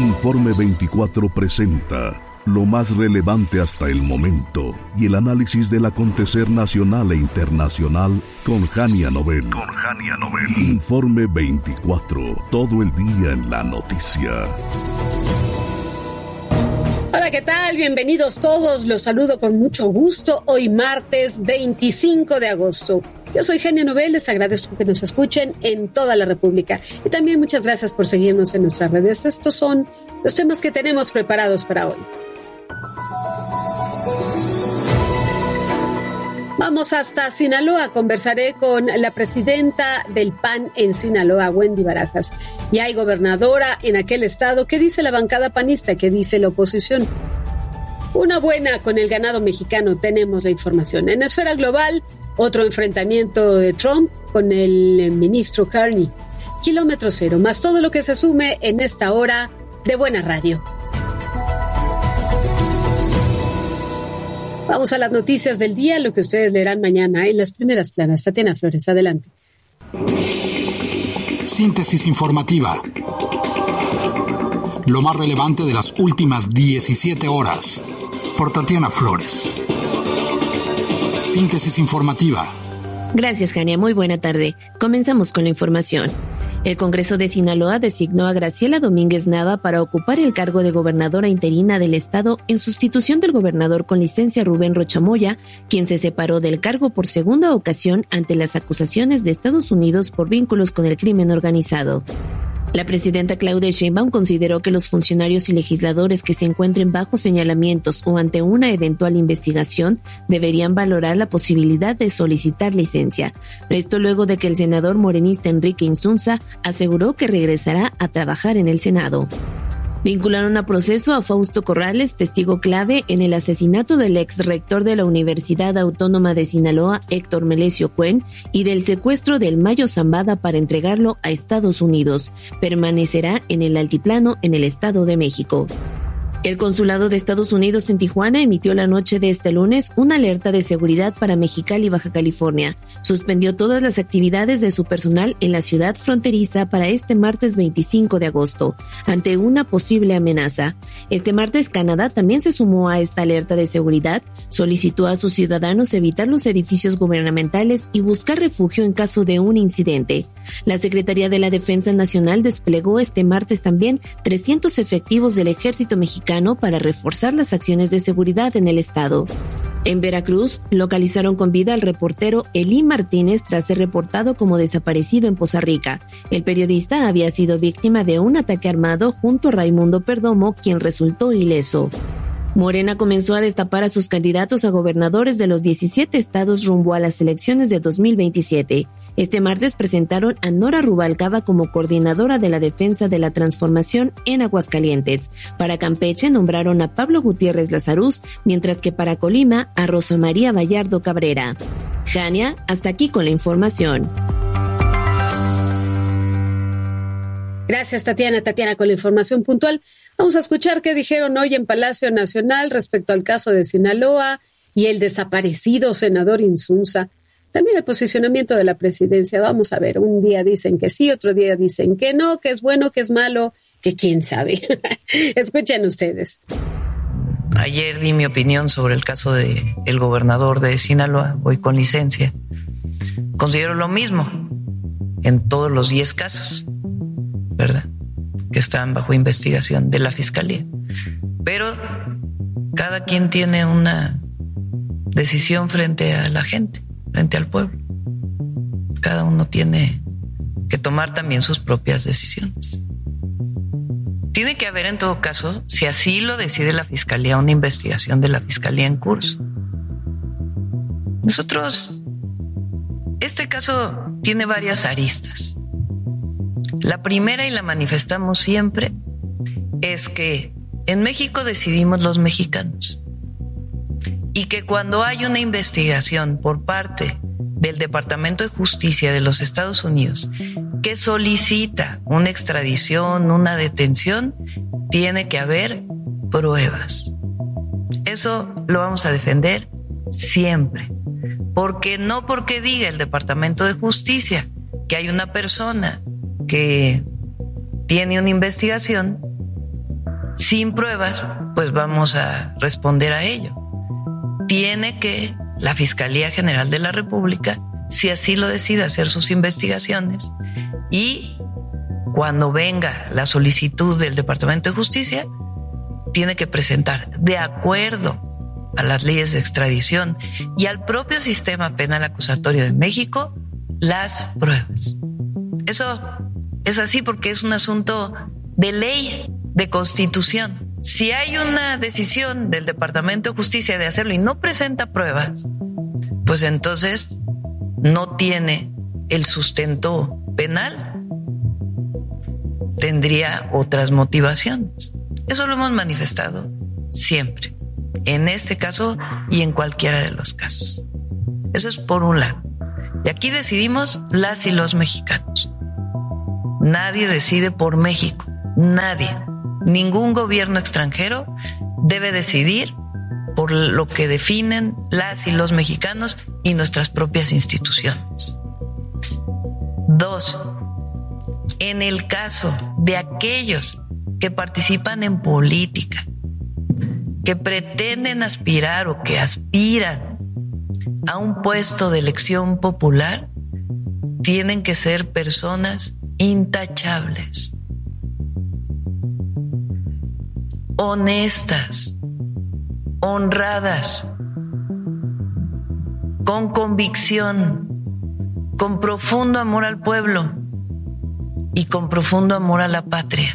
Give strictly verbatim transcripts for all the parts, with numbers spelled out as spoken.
Informe veinticuatro presenta lo más relevante hasta el momento y el análisis del acontecer nacional e internacional con Jania Novel. Con Jania Novel. Informe veinticuatro, todo el día en la noticia. Hola, ¿qué tal? Bienvenidos todos, los saludo con mucho gusto hoy martes veinticinco de agosto. Yo soy Jania Novel, les agradezco que nos escuchen en toda la República y también muchas gracias por seguirnos en nuestras redes. Estos son los temas que tenemos preparados para hoy. Vamos hasta Sinaloa, conversaré con la presidenta del P A N en Sinaloa, Wendy Barajas. Y hay gobernadora en aquel estado. ¿Qué dice la bancada panista? ¿Qué dice la oposición? Una buena con el ganado mexicano, tenemos la información. En esfera global, otro enfrentamiento de Trump con el ministro Carney. Kilómetro cero, más todo lo que se sume en esta hora de Buena Radio. Vamos a las noticias del día, lo que ustedes leerán mañana en las primeras planas. Tatiana Flores, adelante. Síntesis informativa. Lo más relevante de las últimas diecisiete horas. Por Tatiana Flores. Síntesis informativa. Gracias, Jania. Muy buena tarde. Comenzamos con la información. El Congreso de Sinaloa designó a Graciela Domínguez Nava para ocupar el cargo de gobernadora interina del estado en sustitución del gobernador con licencia Rubén Rocha Moya, quien se separó del cargo por segunda ocasión ante las acusaciones de Estados Unidos por vínculos con el crimen organizado. La presidenta Claudia Sheinbaum consideró que los funcionarios y legisladores que se encuentren bajo señalamientos o ante una eventual investigación deberían valorar la posibilidad de solicitar licencia. Esto luego de que el senador morenista Enrique Insunza aseguró que regresará a trabajar en el Senado. Vincularon a proceso a Fausto Corrales, testigo clave en el asesinato del ex rector de la Universidad Autónoma de Sinaloa, Héctor Melesio Cuen, y del secuestro del Mayo Zambada para entregarlo a Estados Unidos. Permanecerá en el altiplano en el Estado de México. El Consulado de Estados Unidos en Tijuana emitió la noche de este lunes una alerta de seguridad para Mexicali, Baja California. Suspendió todas las actividades de su personal en la ciudad fronteriza para este martes veinticinco de agosto, ante una posible amenaza. Este martes, Canadá también se sumó a esta alerta de seguridad, solicitó a sus ciudadanos evitar los edificios gubernamentales y buscar refugio en caso de un incidente. La Secretaría de la Defensa Nacional desplegó este martes también trescientos efectivos del Ejército Mexicano para reforzar las acciones de seguridad en el estado. En Veracruz, localizaron con vida al reportero Elí Martínez tras ser reportado como desaparecido en Poza Rica. El periodista había sido víctima de un ataque armado junto a Raimundo Perdomo, quien resultó ileso. Morena comenzó a destapar a sus candidatos a gobernadores de los diecisiete estados rumbo a las elecciones de dos mil veintisiete. Este martes presentaron a Nora Rubalcaba como coordinadora de la defensa de la transformación en Aguascalientes. Para Campeche nombraron a Pablo Gutiérrez Lazaruz, mientras que para Colima a Rosa María Vallardo Cabrera. Jania, hasta aquí con la información. Gracias, Tatiana. Tatiana, con la información puntual. Vamos a escuchar qué dijeron hoy en Palacio Nacional respecto al caso de Sinaloa y el desaparecido senador Insunza. También el posicionamiento de la presidencia. Vamos a ver, un día dicen que sí, otro día dicen que no, que es bueno, que es malo, que quién sabe. Escuchen ustedes. Ayer di mi opinión sobre el caso de el gobernador de Sinaloa, hoy con licencia. Considero lo mismo en todos los diez casos, ¿verdad?, que están bajo investigación de la Fiscalía. Pero cada quien tiene una decisión frente a la gente, frente al pueblo. Cada uno tiene que tomar también sus propias decisiones. Tiene que haber, en todo caso, si así lo decide la Fiscalía, una investigación de la Fiscalía en curso. Nosotros, este caso tiene varias aristas. La primera, y la manifestamos siempre, es que en México decidimos los mexicanos y que cuando hay una investigación por parte del Departamento de Justicia de los Estados Unidos que solicita una extradición, una detención, tiene que haber pruebas. Eso lo vamos a defender siempre, porque no porque diga el Departamento de Justicia que hay una persona que tiene una investigación, sin pruebas, pues vamos a responder a ello. Tiene que la Fiscalía General de la República, si así lo decide, hacer sus investigaciones y cuando venga la solicitud del Departamento de Justicia, tiene que presentar, de acuerdo a las leyes de extradición y al propio sistema penal acusatorio de México, las pruebas. Eso es así porque es un asunto de ley, de constitución. Si hay una decisión del Departamento de Justicia de hacerlo y no presenta pruebas, pues entonces no tiene el sustento penal, tendría otras motivaciones. Eso lo hemos manifestado siempre, en este caso y en cualquiera de los casos. Eso es por un lado. Y aquí decidimos las y los mexicanos. Nadie decide por México, nadie. Ningún gobierno extranjero debe decidir por lo que definen las y los mexicanos y nuestras propias instituciones. Dos, en el caso de aquellos que participan en política, que pretenden aspirar o que aspiran a un puesto de elección popular, tienen que ser personas intachables, honestas, honradas, con convicción, con profundo amor al pueblo y con profundo amor a la patria.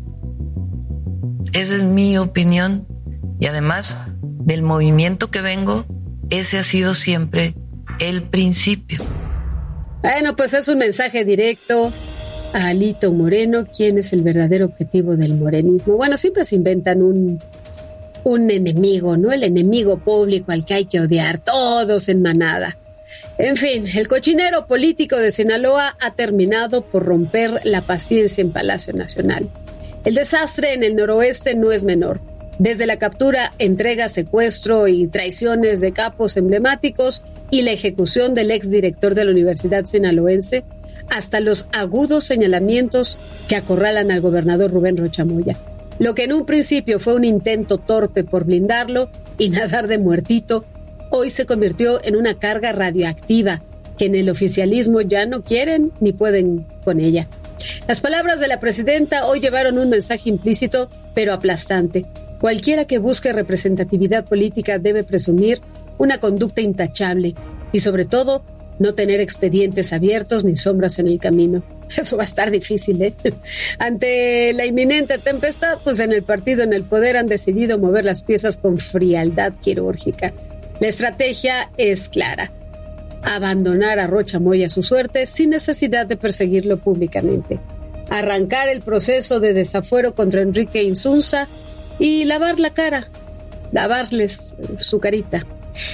Esa es mi opinión y además del movimiento que vengo, ese ha sido siempre el principio. Bueno, pues es un mensaje directo a Alito Moreno, quién es el verdadero objetivo del morenismo. Bueno, siempre se inventan un, un enemigo, ¿no? El enemigo público al que hay que odiar, todos en manada. En fin, el cochinero político de Sinaloa ha terminado por romper la paciencia en Palacio Nacional. El desastre en el noroeste no es menor. Desde la captura, entrega, secuestro y traiciones de capos emblemáticos y la ejecución del exdirector de la Universidad Sinaloense, hasta los agudos señalamientos que acorralan al gobernador Rubén Rocha Moya. Lo que en un principio fue un intento torpe por blindarlo y nadar de muertito, hoy se convirtió en una carga radioactiva que en el oficialismo ya no quieren ni pueden con ella. Las palabras de la presidenta hoy llevaron un mensaje implícito, pero aplastante. Cualquiera que busque representatividad política debe presumir una conducta intachable y, sobre todo, no tener expedientes abiertos ni sombras en el camino. Eso va a estar difícil, ¿eh? Ante la inminente tempestad, pues en el partido en el poder han decidido mover las piezas con frialdad quirúrgica. La estrategia es clara: abandonar a Rocha Moya a su suerte sin necesidad de perseguirlo públicamente. Arrancar el proceso de desafuero contra Enrique Insunza y lavar la cara, lavarles su carita.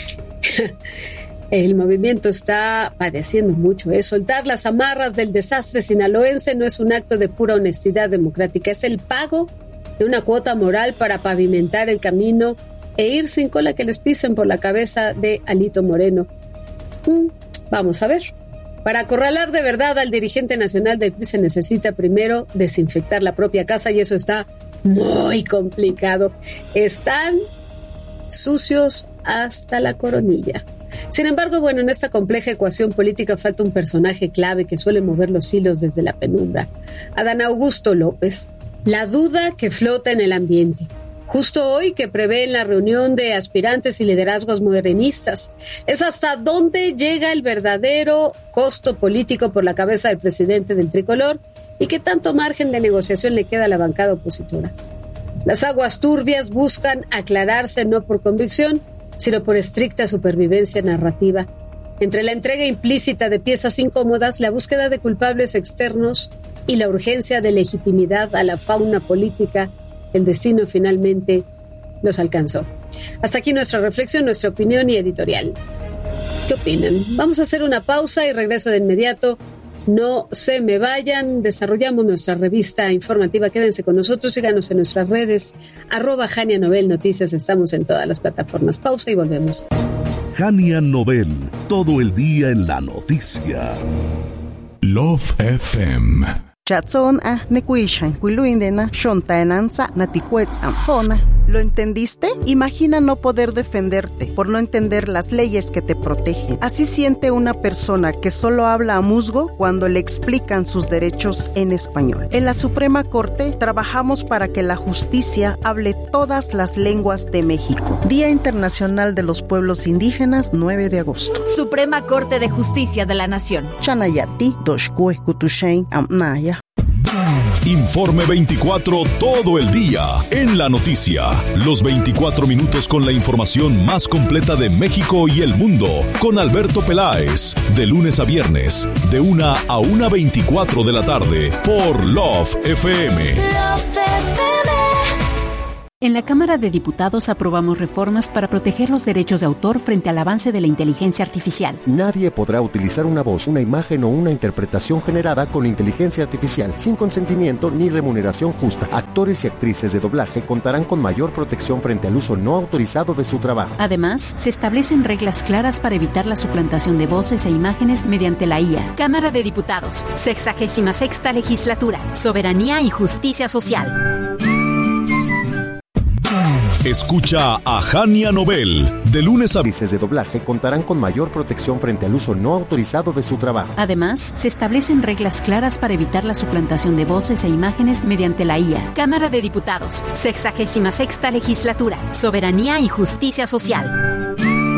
El movimiento está padeciendo mucho, ¿eh? Soltar las amarras del desastre sinaloense no es un acto de pura honestidad democrática, es el pago de una cuota moral para pavimentar el camino e ir sin cola que les pisen por la cabeza de Alito Moreno. Hmm, vamos a ver. Para acorralar de verdad al dirigente nacional del P R I se necesita primero desinfectar la propia casa y eso está muy complicado. Están sucios hasta la coronilla. Sin embargo, bueno, en esta compleja ecuación política falta un personaje clave que suele mover los hilos desde la penumbra. Adán Augusto López, la duda que flota en el ambiente. Justo hoy que prevé en la reunión de aspirantes y liderazgos morenistas, es hasta dónde llega el verdadero costo político por la cabeza del presidente del tricolor y qué tanto margen de negociación le queda a la bancada opositora. Las aguas turbias buscan aclararse no por convicción, sino por estricta supervivencia narrativa. Entre la entrega implícita de piezas incómodas, la búsqueda de culpables externos y la urgencia de legitimidad a la fauna política, el destino finalmente los alcanzó. Hasta aquí nuestra reflexión, nuestra opinión y editorial. ¿Qué opinan? Vamos a hacer una pausa y regreso de inmediato. No se me vayan, desarrollamos nuestra revista informativa. Quédense con nosotros, síganos en nuestras redes, arroba Jania Novel Noticias, estamos en todas las plataformas. Pausa y volvemos. Jania Novel, todo el día en la noticia. Love F M Chatson a nekuishan kuiluindena shontaenanza naticuetz ampona. ¿Lo entendiste? Imagina no poder defenderte por no entender las leyes que te protegen. Así siente una persona que solo habla a musgo cuando le explican sus derechos en español. En la Suprema Corte trabajamos para que la justicia hable todas las lenguas de México. Día Internacional de los Pueblos Indígenas, nueve de agosto. Suprema Corte de Justicia de la Nación. Chanayati, Doshkue, Kutushain, Amnaya. Informe veinticuatro todo el día en la noticia. Los veinticuatro minutos con la información más completa de México y el mundo. Con Alberto Peláez. De lunes a viernes, de una a una veinticuatro de la tarde. Por Love F M. Love F M. En la Cámara de Diputados aprobamos reformas para proteger los derechos de autor frente al avance de la inteligencia artificial. Nadie podrá utilizar una voz, una imagen o una interpretación generada con inteligencia artificial sin consentimiento ni remuneración justa. Actores y actrices de doblaje contarán con mayor protección frente al uso no autorizado de su trabajo. Además, se establecen reglas claras para evitar la suplantación de voces e imágenes mediante la I A. Cámara de Diputados, sexagésima sexta legislatura, soberanía y justicia social. Escucha a Jania Nobel de lunes a actrices de doblaje contarán con mayor protección frente al uso no autorizado de su trabajo. Además, se establecen reglas claras para evitar la suplantación de voces e imágenes mediante la I A. Cámara de Diputados, sexagésima sexta legislatura, soberanía y justicia social.